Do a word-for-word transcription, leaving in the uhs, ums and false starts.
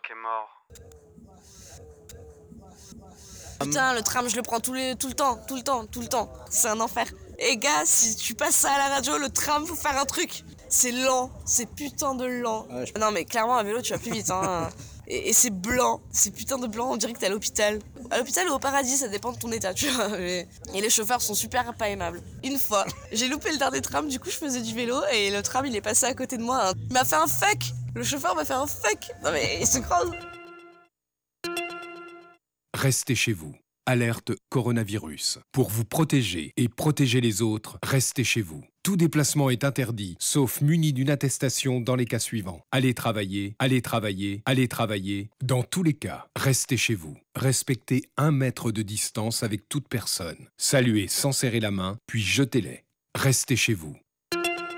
qui est mort. Putain, le tram, je le prends tous les, tout le temps, tout le temps, tout le temps. C'est un enfer. Et gars, si tu passes ça à la radio, le tram, faut faire un truc. C'est lent, c'est putain de lent. Ouais, je... Non mais clairement, à vélo, tu vas plus vite. Hein. Et, et c'est blanc, c'est putain de blanc, on dirait que t'es à l'hôpital. À l'hôpital ou au paradis, ça dépend de ton état, tu vois. Et les chauffeurs sont super pas aimables. Une fois, j'ai loupé le dernier tram, du coup je faisais du vélo et le tram il est passé à côté de moi. Hein. Il m'a fait un fuck. Le chauffeur m'a fait un fuck. Non mais il se croise. Restez chez vous. Alerte coronavirus. Pour vous protéger et protéger les autres, restez chez vous. Tout déplacement est interdit, sauf muni d'une attestation dans les cas suivants. Allez travailler, allez travailler, allez travailler. Dans tous les cas, restez chez vous. Respectez un mètre de distance avec toute personne. Saluez sans serrer la main, puis jetez-les. Restez chez vous.